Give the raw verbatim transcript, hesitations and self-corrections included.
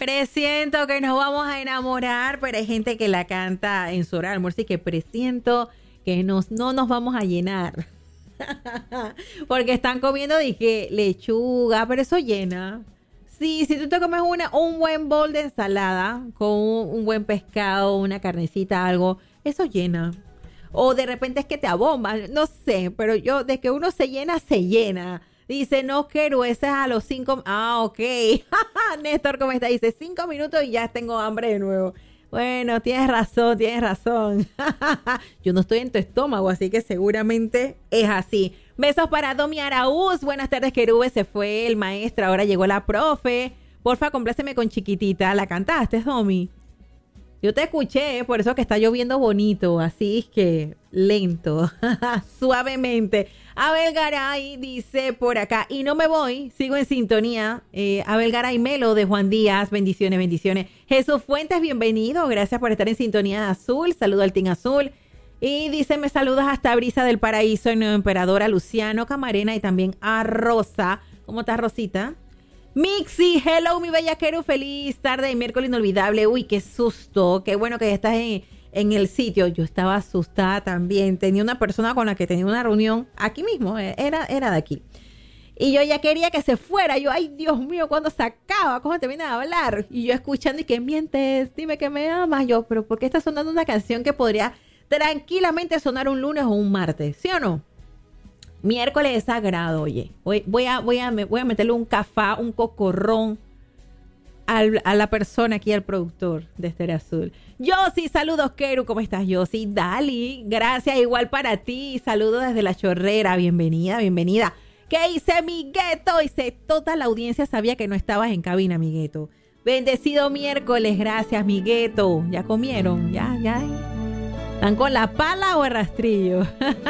Presiento que nos vamos a enamorar, pero hay gente que la canta en su hora de almuerzo y que presiento que nos, no nos vamos a llenar. Porque están comiendo, dije, lechuga, pero eso llena. Sí, si tú te comes una, un buen bol de ensalada con un, un buen pescado, una carnecita, algo, eso llena. O de repente es que te abomba, no sé, pero yo, de que uno se llena, se llena. Dice, no quiero, ese es a los cinco... Ah, ok. Néstor, ¿cómo está? Dice, cinco minutos y ya tengo hambre de nuevo. Bueno, tienes razón, tienes razón. Yo no estoy en tu estómago, así que seguramente es así. Besos para Domi Araúz. Buenas tardes, Querube. Se fue el maestro, ahora llegó la profe. Porfa, compláceme con Chiquitita. ¿La cantaste, Domi? Yo te escuché, por eso que está lloviendo bonito, así es que lento, suavemente. Abel Garay dice por acá, y no me voy, sigo en sintonía. Eh, Abel Garay Melo de Juan Díaz, bendiciones, bendiciones. Jesús Fuentes, bienvenido, gracias por estar en sintonía azul, saludo al Team Azul. Y dice, me saludas hasta Brisa del Paraíso, en Nuevo Emperador, a Luciano Camarena y también a Rosa. ¿Cómo estás, Rosita? Mixi, hello mi bellaquero, feliz tarde de miércoles inolvidable. Uy, qué susto, qué bueno que estás en, en el sitio. Yo estaba asustada también, tenía una persona con la que tenía una reunión aquí mismo, era, era de aquí. Y yo ya quería que se fuera, yo, ay Dios mío, ¿cuándo se acaba? ¿Cómo termina de hablar? Y yo escuchando y que mientes, dime que me amas. Yo, pero ¿por qué está sonando una canción que podría tranquilamente sonar un lunes o un martes? ¿Sí o no? Miércoles es sagrado, oye. Voy, voy, a, voy, a, voy a meterle un cafá, un cocorrón al, a la persona aquí, al productor de Estéreo Azul. Yossi, saludos, Keru. ¿Cómo estás, Yossi? Dali, gracias, igual para ti. Saludos desde La Chorrera. Bienvenida, bienvenida. ¿Qué hice, mi gueto? Dice, toda la audiencia sabía que no estabas en cabina, mi gueto. Bendecido miércoles, gracias, mi gueto. ¿Ya comieron? ¿Ya, ya? ¿Están con la pala o el rastrillo?